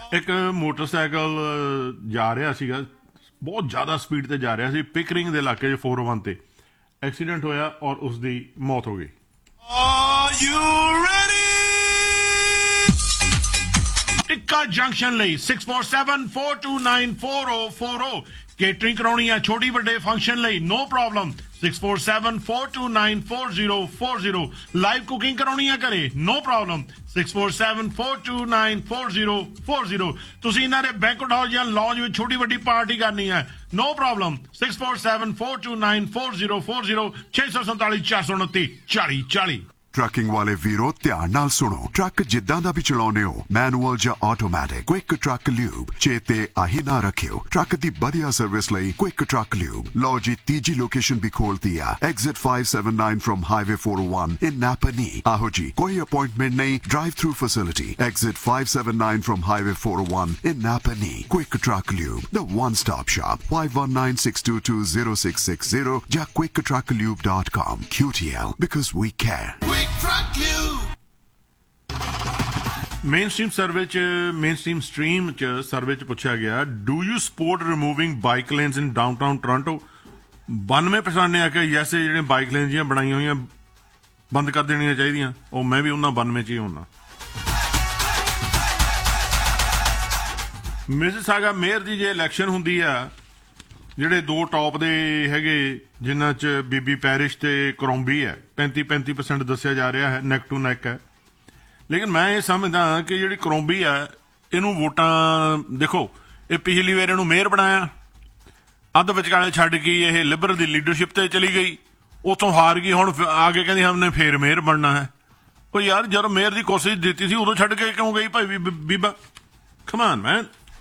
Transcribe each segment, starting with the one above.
ਇੱਕ ਮੋਟਰਸਾਈਕਲ ਜਾ ਰਿਹਾ ਸੀਗਾ, ਬਹੁਤ ਜ਼ਿਆਦਾ ਸਪੀਡ ਤੇ ਜਾ ਰਿਹਾ ਸੀ, ਪਿਕਰਿੰਗ ਦੇ ਇਲਾਕੇ 'ਚ 401 ਤੇ ਐਕਸੀਡੈਂਟ ਹੋਇਆ ਔਰ ਉਸ ਦੀ ਮੌਤ ਹੋ ਗਈ। ਟਿੱਕਾ ਜੰਕਸ਼ਨ ਲਈ 6474294040 ਕੇਟਰਿੰਗ ਕਰਾਉਣੀ ਹੈ ਛੋਟੀ ਵੱਡੇ ਫੰਕਸ਼ਨ ਲਈ, ਨੋ ਪ੍ਰੋਬਲਮ 6474294040 ਲਾਈਵ ਕੁਕਿੰਗ ਕਰਾਉਣੀ ਹੈ ਘਰੇ, ਨੋ ਪ੍ਰੋਬਲਮ 6474294040 ਤੁਸੀਂ ਇਹਨਾਂ ਦੇ ਬੈਂਕਟ ਹਾਲ ਜਾਂ ਲੌਂਜ ਵਿੱਚ ਛੋਟੀ ਵੱਡੀ ਪਾਰਟੀ ਕਰਨੀ ਹੈ, ਨੋ ਪ੍ਰੋਬਲਮ 6474294040 647 429 4040। ਟਰੱਕਿੰਗ ਵਾਲੇ ਵੀਰੋ ਧਿਆਨ ਨਾਲ ਸੁਣੋ, ਟਰੱਕ ਜਿੱਦਾਂ ਦਾ ਵੀ ਚਲਾਉਨੇ ਹੋ, ਮੈਨੂਅਲ ਜਾਂ ਆਟੋਮੈਟਿਕ, ਕੁਇਕ ਟਰੱਕ ਲਿਊਬ ਚੇਤੇ ਆਹੀ ਨਾ ਰੱਖਿਓ। ਟਰੱਕ ਦੀ ਵਧੀਆ ਸਰਵਿਸ ਲਈ ਕੁਇਕ ਟਰੱਕ ਲਿਊਬ। ਲਓ ਜੀ ਤੀਜੀ ਲੋਕੇਸ਼ਨ ਵੀ ਖੋਲਤੀ ਆ, ਐਗਜ਼ਿਟ 579 ਫਰਮ ਹਾਈਵੇ 401 ਇਨ ਨਾਪਨੀ। ਆਹੋ ਜੀ ਕੋਈ ਅਪਾਇੰਟਮੈਂਟ ਨਹੀਂ, drive through facility, exit 579 firm highway 401 in ਨਾਪਨੀ। Quick truck lube, the one stop shop, 5196220660 ਜਾਂ quicktrucklube.com। QTL, because we care. Mainstream stream ਚ ਸਰਵੇ ਚ ਪੁੱਛਿਆ ਗਿਆ, do you support removing bike lanes in downtown Toronto. 92% ਨੇ ਆ ਕਿ yes, ਜਿਹੜੇ bike lane ਜੀਆਂ ਬਣਾਈਆਂ ਹੋਈਆਂ ਬੰਦ ਕਰ ਦੇਣੀਆਂ ਚਾਹੀਦੀਆਂ। ਉਹ ਮੈਂ ਵੀ ਉਹਨਾਂ 92 ਚ ਹੀ ਹੁੰਦਾ। ਮਿਸਿਸਾਗਾ ਮੇਅਰ ਦੀ ਜੇ ਇਲੈਕਸ਼ਨ ਹੁੰਦੀ ਆ, ਜਿਹੜੇ ਦੋ ਟੌਪ ਦੇ ਹੈਗੇ ਜਿਨ੍ਹਾਂ ਚ ਬੀਬੀ ਪੈਰਿਸ਼ ਤੇ ਕਰੋਂਬੀ ਹੈ, 35% ਦੱਸਿਆ ਜਾ ਰਿਹਾ ਹੈ, ਨੈਕ ਟੂ ਨੈਕ ਹੈ। ਲੇਕਿਨ ਮੈਂ ਇਹ ਸਮਝਦਾ ਕਿ ਜਿਹੜੀ ਕਰੋਂਬੀ ਹੈ ਇਹਨੂੰ ਵੋਟਾਂ, ਦੇਖੋ ਇਹ ਪਿਛਲੀ ਵਾਰ ਇਹਨੂੰ ਮੇਅਰ ਬਣਾਇਆ, ਅੱਧ ਵਿਚਕਾਲੇ ਛੱਡ ਕੇ ਇਹ ਲਿਬਰਲ ਦੀ ਲੀਡਰਸ਼ਿਪ ਤੇ ਚਲੀ ਗਈ, ਉੱਥੋਂ ਹਾਰ ਗਈ, ਹੁਣ ਆ ਕੇ ਕਹਿੰਦੀ ਹਮਨੇ ਫੇਰ ਮੇਅਰ ਬਣਨਾ ਹੈ। ਉਹ ਯਾਰ ਜਦੋਂ ਮੇਅਰ ਦੀ ਕੋਸ਼ਿਸ਼ ਦਿੱਤੀ ਸੀ ਉਦੋਂ ਛੱਡ ਕੇ ਕਿਉਂ ਗਈ ਭਾਈ ਬੀਬਾ? ਕਮ ਔਨ ਮੈਨ।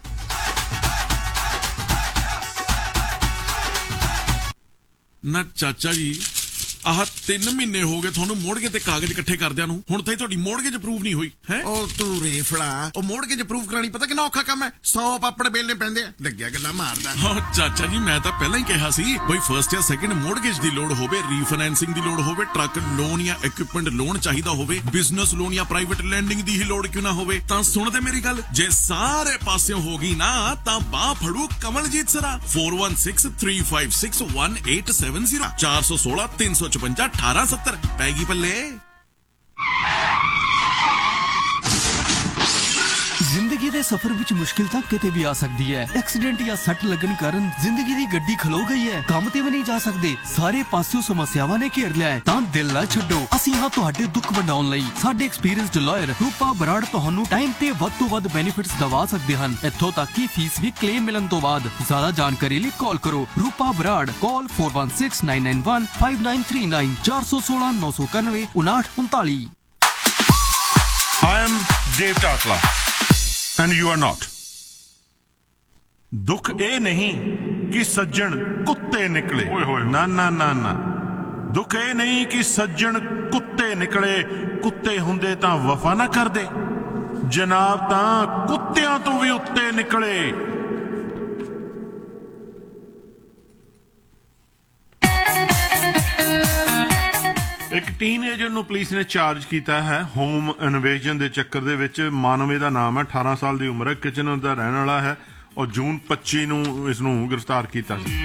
ਨਾ ਚਾਚਾ ਜੀ, ਆਹ 3 ਮਹੀਨੇ ਹੋ ਗਏ ਤੁਹਾਨੂੰ ਮੋੜਗੇ ਤੇ ਕਾਗਜ਼ ਇਕੱਠੇ ਕਰਦਿਆਂ ਨੂੰ, ਹੁਣ ਤਾਈ ਤੁਹਾਡੀ ਮੋੜਗੇਜ ਅਪਰੂਵ ਨਹੀਂ ਹੋਈ ਹੈ। ਉਹ ਤੂੰ ਰੇਫੜਾ, ਉਹ ਮੋੜਗੇਜ ਅਪਰੂਵ ਕਰਾਣੀ ਪਤਾ ਕਿੰਨਾ ਔਖਾ ਕੰਮ ਹੈ, 100 ਪਾਪੜ ਬੇਲਣੇ ਪੈਂਦੇ ਆ। ਲੱਗਿਆ ਗੱਲਾਂ ਮਾਰਦਾ। ਹਾਂ ਚਾਚਾ ਜੀ, ਮੈਂ ਤਾਂ ਪਹਿਲਾਂ ਹੀ ਕਿਹਾ ਸੀ ਬਈ ਫਰਸਟ ਜਾਂ ਸੈਕਿੰਡ ਮੋੜਗੇਜ ਦੀ ਲੋੜ ਹੋਵੇ, ਰੀਫਾਈਨੈਂਸਿੰਗ ਦੀ ਲੋੜ ਹੋਵੇ, ਟਰੱਕ ਲੋਨ ਜਾਂ ਇਕਵਿਪਮੈਂਟ ਲੋਨ ਚਾਹੀਦਾ ਹੋਵੇ, ਬਿਜ਼ਨਸ ਲੋਨ ਜਾਂ ਪ੍ਰਾਈਵੇਟ ਲੈਂਡਿੰਗ ਦੀ ਹੀ ਲੋੜ ਕਿਉਂ ਨਾ ਹੋਵੇ, ਤਾਂ ਸੁਣਦੇ ਮੇਰੀ ਗੱਲ, ਜੇ ਸਾਰੇ ਪਾਸਿਓਂ ਹੋ ਗਈ ਨਾ ਤਾਂ ਬਾਹ ਫੜੂ ਕਮਲਜੀਤ ਸਰਾ। 4163561870 416 355 1870 ਪੈ ਗਈ ਪੱਲੇ। ਜ਼ਿੰਦਗੀ ਦੇ ਸਫ਼ਰ ਵਿੱਚ ਮੁਸ਼ਕਿਲ ਤਾਂ ਕਿਤੇ ਵੀ ਆ ਸਕਦੀ ਹੈ। ਐਕਸੀਡੈਂਟ ਜਾਂ ਸੱਟ ਲੱਗਣ ਕਾਰਨ ਜ਼ਿੰਦਗੀ ਦੀ ਗੱਡੀ ਖਲੋ ਗਈ ਹੈ, ਕੰਮ ਤੇ ਵੀ ਨਹੀਂ ਜਾ ਸਕਦੇ, ਸਾਰੇ ਪਾਸਿਓਂ ਸਮੱਸਿਆਵਾਂ ਨੇ ਘੇਰ ਲਿਆ ਹੈ, ਤਾਂ ਦਿਲ ਨਾ ਛੱਡੋ, ਅਸੀਂ ਹਾਂ ਤੁਹਾਡੇ ਦੁੱਖ ਵੰਡਾਉਣ ਲਈ। ਸਾਡੇ ਐਕਸਪੀਰੀਅੰਸਡ ਲਾਇਰ ਰੂਪਾ ਬਰਾੜ ਤੁਹਾਨੂੰ ਟਾਈਮ ਤੇ ਵੱਧ ਤੋਂ ਵੱਧ ਬੈਨੀਫਿਟਸ ਦਵਾ ਸਕਦੇ ਹਨ, ਇੱਥੋਂ ਤੱਕ ਕਿ ਫੀਸ ਵੀ ਕਲੇਮ ਮਿਲਣ ਤੋਂ ਬਾਅਦ। ਜ਼ਿਆਦਾ ਜਾਣਕਾਰੀ ਲਈ ਕਾਲ ਕਰੋ ਰੂਪਾ ਬਰਾੜ, ਕਾਲ 4169915939 416 991 5939। I am Dave Tatla and you are not. ਦੁੱਖ ਇਹ ਨਹੀਂ ਕਿ ਸੱਜਣ ਕੁੱਤੇ ਨਿਕਲੇ, ਨਾ ਨਾ ਨਾ ਨਾ, ਦੁੱਖ ਇਹ ਨਹੀਂ ਕਿ ਸੱਜਣ ਕੁੱਤੇ ਨਿਕਲੇ, ਕੁੱਤੇ ਹੁੰਦੇ ਤਾਂ ਵਫਾ ਨਾ ਕਰਦੇ, ਜਨਾਬ ਤਾਂ ਕੁੱਤਿਆਂ ਤੋਂ ਵੀ ਉੱਤੇ ਨਿਕਲੇ। ਇੱਕ ਟੀਨਏਜਰ ਨੂੰ ਪੁਲਿਸ ਨੇ ਚਾਰਜ ਕੀਤਾ ਹੈ ਹੋਮ ਇਨਵੇਜਨ ਦੇ ਚੱਕਰ ਦੇ ਵਿੱਚ। ਮਾਨਵੇ ਦਾ ਨਾਮ ਹੈ, 18 ਸਾਲ ਦੀ ਉਮਰ ਹੈ, ਕਿਚਨਰ ਦਾ ਰਹਿਣ ਵਾਲਾ ਹੈ ਔਰ ਜੂਨ 25 ਨੂੰ ਇਸ ਨੂੰ ਗ੍ਰਿਫਤਾਰ ਕੀਤਾ ਸੀ।